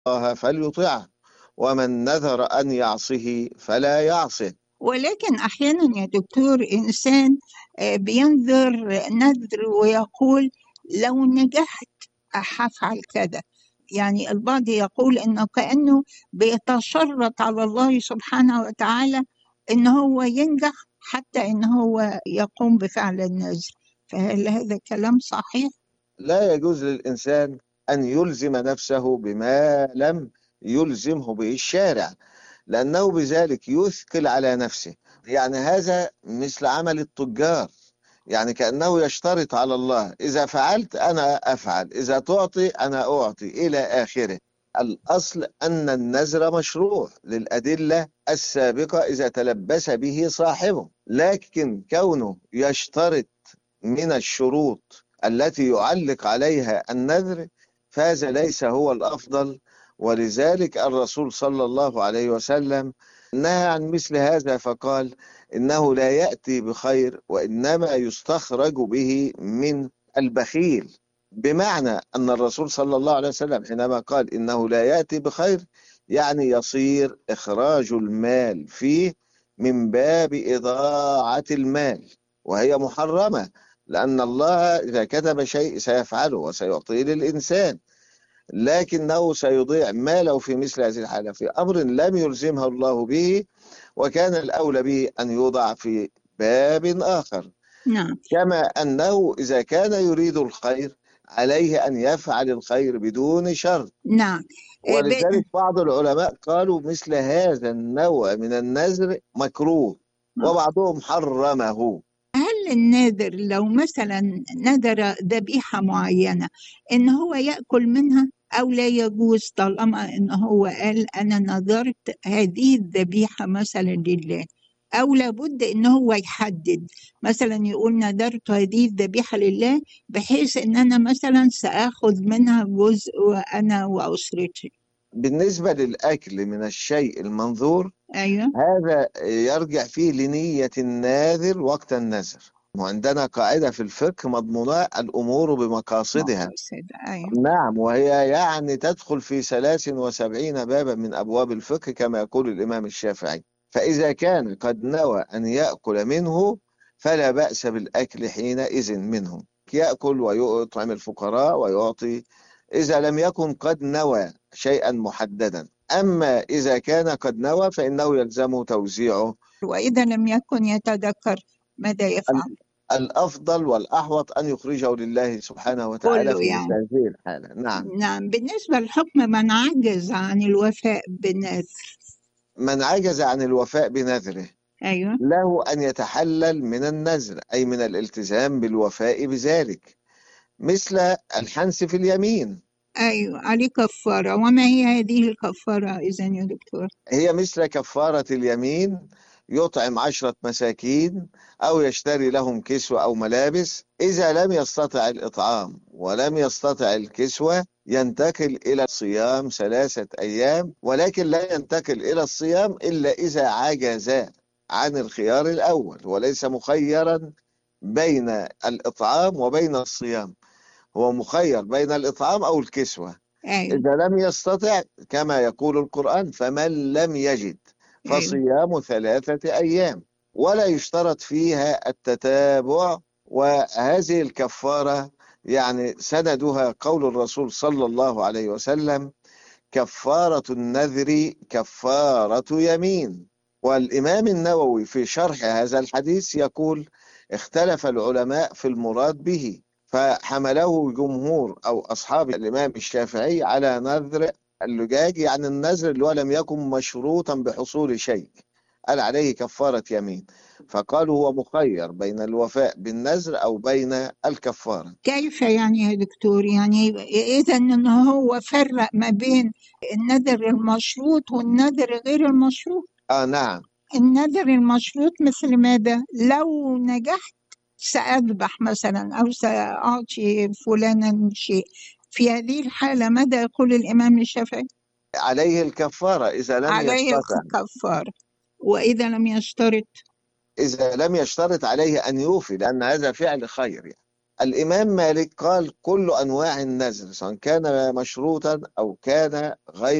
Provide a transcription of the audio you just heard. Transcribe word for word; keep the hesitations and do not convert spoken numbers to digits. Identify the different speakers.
Speaker 1: الله فليطعه، ومن نذر أن يعصه فلا يعصه.
Speaker 2: ولكن أحيانا يا دكتور إنسان آه، بينذر نذر ويقول لو نجحت هفعل كذا. يعني البعض يقول إنه كأنه بيتشرط على الله سبحانه وتعالى إن هو ينجح حتى إن هو يقوم بفعل النذر. فهل هذا كلام صحيح؟
Speaker 1: لا يجوز للإنسان أن يلزم نفسه بما لم يلزمه به الشارع، لأنه بذلك يثقل على نفسه. يعني هذا مثل عمل التجار، يعني كأنه يشترط على الله: إذا فعلت أنا أفعل، إذا تعطي أنا أعطي، إلى آخره. الأصل أن النذر مشروع للأدلة السابقة إذا تلبس به صاحبه، لكن كونه يشترط من الشروط التي يعلق عليها النذر فهذا ليس هو الأفضل. ولذلك الرسول صلى الله عليه وسلم نهى عن مثل هذا، فقال: إنه لا يأتي بخير وإنما يستخرج به من البخيل. بمعنى أن الرسول صلى الله عليه وسلم حينما قال إنه لا يأتي بخير، يعني يصير إخراج المال فيه من باب إضاعة المال، وهي محرمة، لأن الله إذا كتب شيء سيفعله وسيعطيه للإنسان، لكنه سيضيع ماله في مثل هذه الحالة في أمر لم يلزمه الله به، وكان الأولى به أن يوضع في باب آخر.
Speaker 2: نعم.
Speaker 1: كما أنه إذا كان يريد الخير عليه أن يفعل الخير بدون شر.
Speaker 2: نعم.
Speaker 1: ولذلك بعض العلماء قالوا مثل هذا النوع من النذر مكروه، وبعضهم حرمه.
Speaker 2: هل الناذر لو مثلا نذر ذبيحة معينة إن هو يأكل منها أو لا يجوز، طالما إن هو قال أنا نذرت هذه الذبيحة مثلا لله، أو لابد إن هو يحدد مثلا يقول نذرت هذه الذبيحة لله بحيث إن أنا مثلا سأخذ منها جزء وأنا وأسرتي؟
Speaker 1: بالنسبة للأكل من الشيء المنذور،
Speaker 2: أيوة.
Speaker 1: هذا يرجع فيه لنية الناذر وقت النذر. وعندنا قاعدة في الفقه مضمونة: الأمور بمقاصدها.
Speaker 2: مقاصد. أيوة.
Speaker 1: نعم، وهي يعني تدخل في ثلاث وسبعين بابا من أبواب الفقه كما يقول الإمام الشافعي. فإذا كان قد نوى أن يأكل منه فلا بأس بالأكل حينئذ منه، يأكل ويطعم الفقراء ويعطي، إذا لم يكن قد نوى شيئا محددا. أما إذا كان قد نوى فإنه يلزم توزيعه.
Speaker 2: وإذا لم يكن يتذكر ماذا يفعل؟
Speaker 1: الأفضل والأحوط أن يخرجه لله سبحانه وتعالى في
Speaker 2: يعني.
Speaker 1: هذه الحالة. نعم.
Speaker 2: نعم. بالنسبة لحكم من عجز عن الوفاء بالنذر،
Speaker 1: من عجز عن الوفاء بنذره،
Speaker 2: أيوة.
Speaker 1: له أن يتحلل من النذر، أي من الالتزام بالوفاء بذلك، مثل الحنث في اليمين.
Speaker 2: أيوة، عليه كفارة. وما هي هذه الكفارة إذن يا دكتور؟
Speaker 1: هي مثل كفارة اليمين: يطعم عشرة مساكين أو يشتري لهم كسوة أو ملابس. إذا لم يستطع الإطعام ولم يستطع الكسوة ينتقل إلى الصيام ثلاثة أيام، ولكن لا ينتقل إلى الصيام إلا إذا عجز عن الخيار الأول، وليس مخيرا بين الإطعام وبين الصيام، هو مخير بين الإطعام أو الكسوة.
Speaker 2: أيوة.
Speaker 1: إذا لم يستطع كما يقول القرآن: فمن لم يجد فصيام أيوة. ثلاثة أيام، ولا يشترط فيها التتابع. وهذه الكفارة يعني سندها قول الرسول صلى الله عليه وسلم: كفارة النذر كفارة يمين. والإمام النووي في شرح هذا الحديث يقول: اختلف العلماء في المراد به، فحمله جمهور أو أصحاب الإمام الشافعي على نذر اللجاج، يعني النذر اللي هو لم يكن مشروطا بحصول شيء، قال عليه كفارة يمين، فقالوا هو مخير بين الوفاء بالنذر أو بين الكفارة.
Speaker 2: كيف يعني يا دكتور؟ يعني إذا أنه هو فرق ما بين النذر المشروط والنذر غير المشروط؟
Speaker 1: آه نعم.
Speaker 2: النذر المشروط مثل ماذا؟ لو نجحت سأذبح مثلا أو سأعطي فلانا شيء، في هذه الحالة ماذا يقول الإمام الشافعي؟
Speaker 1: عليه الكفارة إذا لم
Speaker 2: عليه
Speaker 1: يستطع.
Speaker 2: الكفارة. وإذا لم يشترط؟
Speaker 1: إذا لم يشترط عليه أن يوفي، لأن هذا فعل خير يعني. الإمام مالك قال كل أنواع النذر سواء كان مشروطا أو كان غير